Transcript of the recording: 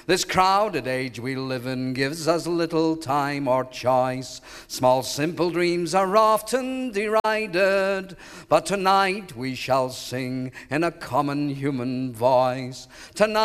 This crowded age we live in gives us little time or choice. Small simple dreams are often derided, but tonight we shall sing in a common human voice. Tonight